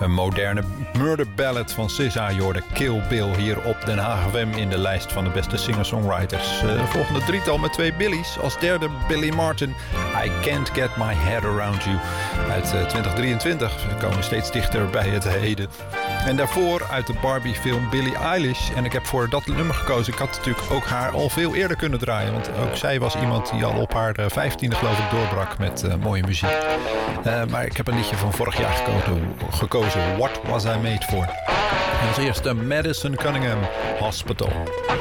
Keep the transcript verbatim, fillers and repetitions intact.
Een moderne murder ballad van S Z A. Je hoorde Kill Bill hier op Den Haag F M in de lijst van de beste singer-songwriters. Uh, volgende drietal met twee Billy's. Als derde Billy Martin, I Can't Get My Head Around You uit uh, twintig drieëntwintig. We komen steeds dichter bij het heden. En daarvoor uit de Barbie-film Billie Eilish. En ik heb voor dat nummer gekozen. Ik had natuurlijk ook haar al veel eerder kunnen draaien. Want ook zij was iemand die al op haar vijftiende geloof ik doorbrak met uh, mooie muziek. Uh, maar ik heb een liedje van vorig jaar gekozen. gekozen What Was I Made For? En als eerste Madison Cunningham, Hospital.